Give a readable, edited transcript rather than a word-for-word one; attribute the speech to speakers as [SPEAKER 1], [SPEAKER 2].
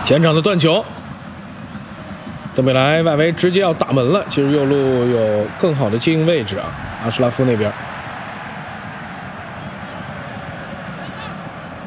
[SPEAKER 1] 前场的断球，登贝莱外围直接要打门了。其实右路有更好的接应位置啊，阿什拉夫那边。